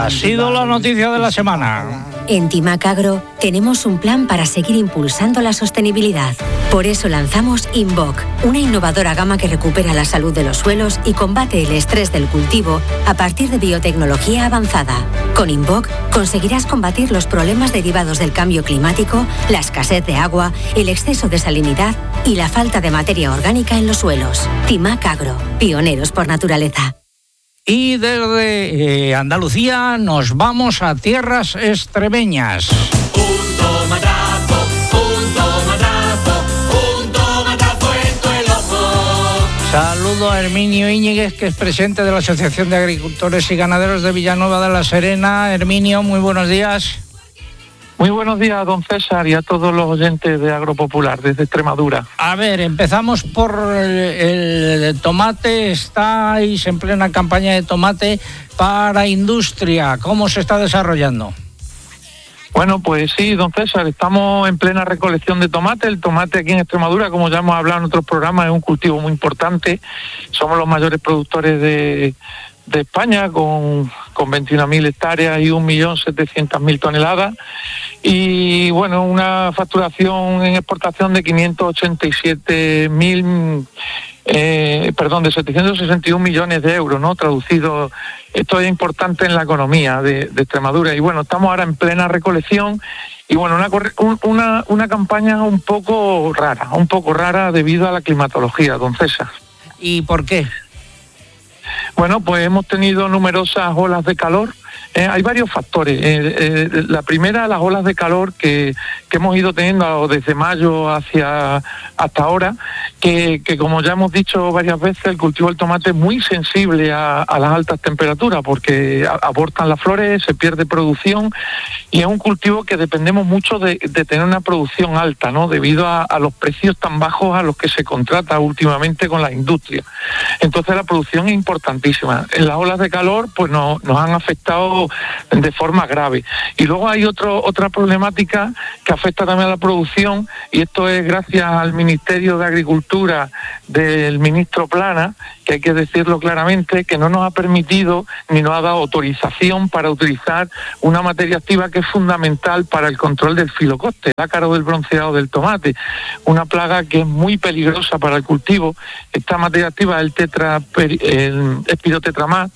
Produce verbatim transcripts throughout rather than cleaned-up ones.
Ha sido la noticia de la semana. En Timac Agro tenemos un plan para seguir impulsando la sostenibilidad. Por eso lanzamos Invoc, una innovadora gama que recupera la salud de los suelos y combate el estrés del cultivo a partir de biotecnología avanzada. Con Invoc conseguirás combatir los problemas derivados del cambio climático, la escasez de agua, el exceso de salinidad y la falta de materia orgánica en los suelos. Timac Agro, pioneros por naturaleza. Y desde eh, Andalucía nos vamos a tierras extremeñas. Un tomatazo, un tomatazo, un tomatazo en tu el ojo. Saludo a Herminio Íñiguez, que es presidente de la Asociación de Agricultores y Ganaderos de Villanueva de la Serena. Herminio, muy buenos días. Muy buenos días, don César, y a todos los oyentes de Agropopular desde Extremadura. A ver, empezamos por el, el tomate. Estáis en plena campaña de tomate para industria. ¿Cómo se está desarrollando? Bueno, pues sí, don César, estamos en plena recolección de tomate. El tomate aquí en Extremadura, como ya hemos hablado en otros programas, es un cultivo muy importante. Somos los mayores productores de, de España, con, con veintiuna mil hectáreas y un millón setecientas mil toneladas. Y bueno, una facturación en exportación de quinientos ochenta y siete mil, eh, perdón, de setecientos sesenta y un millones de euros, ¿no? Traducido, esto es importante en la economía de, de Extremadura. Y bueno, estamos ahora en plena recolección y bueno, una, una, una campaña un poco rara, un poco rara debido a la climatología, don César. ¿Y por qué? Bueno, pues hemos tenido numerosas olas de calor. Eh, hay varios factores. Eh, eh, la primera, las olas de calor que, que hemos ido teniendo desde mayo hacia hasta ahora, que, que como ya hemos dicho varias veces, el cultivo del tomate es muy sensible a, a las altas temperaturas porque a, abortan las flores, se pierde producción y es un cultivo que dependemos mucho de, de tener una producción alta, ¿no? Debido a, a los precios tan bajos a los que se contrata últimamente con la industria. Entonces la producción es importantísima. En las olas de calor pues no, nos han afectado de forma grave. Y luego hay otro, otra problemática que afecta también a la producción, y esto es gracias al Ministerio de Agricultura del ministro Plana, que hay que decirlo claramente, que no nos ha permitido ni nos ha dado autorización para utilizar una materia activa que es fundamental para el control del filocoste, el ácaro del bronceado del tomate, una plaga que es muy peligrosa para el cultivo. Esta materia activa es el tetra, el espirotetramar.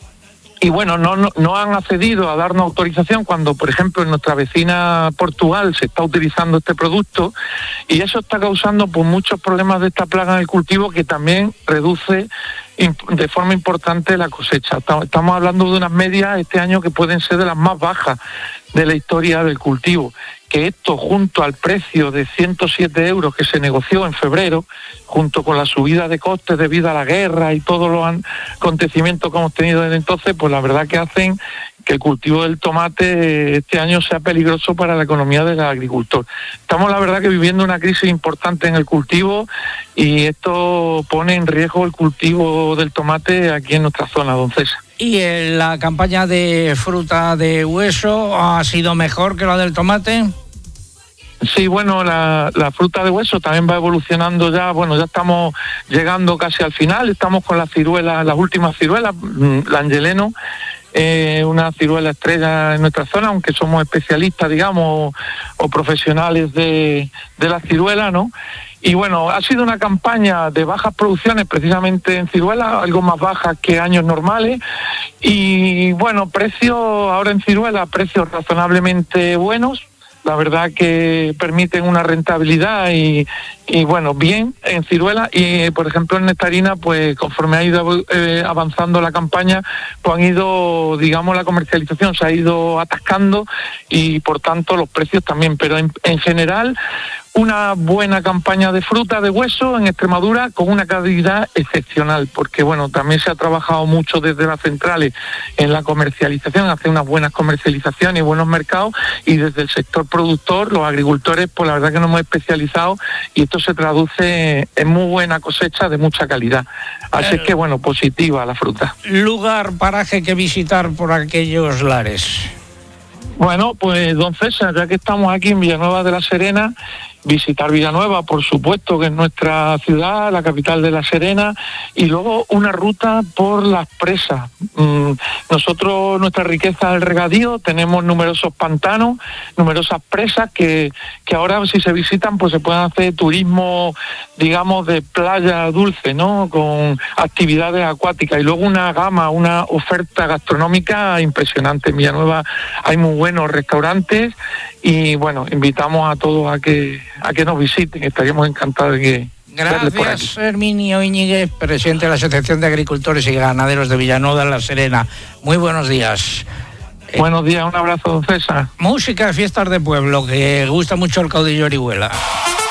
Y bueno, no, no, no han accedido a darnos autorización cuando, por ejemplo, en nuestra vecina Portugal se está utilizando este producto, y eso está causando pues muchos problemas de esta plaga en el cultivo, que también reduce de forma importante la cosecha. Estamos hablando de unas medias este año que pueden ser de las más bajas de la historia del cultivo, que esto junto al precio de ciento siete euros que se negoció en febrero, junto con la subida de costes debido a la guerra y todos los acontecimientos que hemos tenido desde entonces, pues la verdad que hacen que el cultivo del tomate este año sea peligroso para la economía del agricultor. Estamos la verdad que viviendo una crisis importante en el cultivo y esto pone en riesgo el cultivo del tomate aquí en nuestra zona, don César. ¿Y en la campaña de fruta de hueso ha sido mejor que la del tomate? Sí, bueno, la, la fruta de hueso también va evolucionando ya. Bueno, ya estamos llegando casi al final, estamos con las ciruelas, las últimas ciruelas, la Angeleno, eh, una ciruela estrella en nuestra zona, aunque somos especialistas, digamos, o, o profesionales de, de la ciruela, ¿no? Y bueno, ha sido una campaña de bajas producciones precisamente en ciruela, algo más bajas que años normales. Y bueno, precios ahora en ciruela, precios razonablemente buenos. La verdad que permiten una rentabilidad y, y bueno, bien en ciruela. Y por ejemplo en nectarina, pues conforme ha ido eh, avanzando la campaña, pues han ido, digamos, la comercialización se ha ido atascando y por tanto los precios también. Pero en, en general, una buena campaña de fruta de hueso en Extremadura con una calidad excepcional, porque bueno, también se ha trabajado mucho desde las centrales en la comercialización, hacer unas buenas comercializaciones y buenos mercados, y desde el sector productor, los agricultores, pues la verdad que nos hemos especializado y esto se traduce en muy buena cosecha de mucha calidad. Así es que bueno, positiva la fruta. Lugar, paraje que visitar por aquellos lares. Bueno, pues don César, ya que estamos aquí en Villanueva de la Serena, visitar Villanueva, por supuesto, que es nuestra ciudad, la capital de La Serena, y luego una ruta por las presas. Mm, nosotros, nuestra riqueza es el regadío, tenemos numerosos pantanos, numerosas presas que, que ahora si se visitan pues se pueden hacer turismo, digamos, de playa dulce, ¿no? Con actividades acuáticas y luego una gama, una oferta gastronómica impresionante. En Villanueva hay muy buenos restaurantes y bueno, invitamos a todos a que a que nos visiten, estaríamos encantados de que Gracias, Herminio Íñiguez, presidente de la Asociación de Agricultores y Ganaderos de Villanueva de La Serena. Muy buenos días. Buenos días, un abrazo, don César. Música de fiestas de pueblo, que gusta mucho el caudillo Orihuela.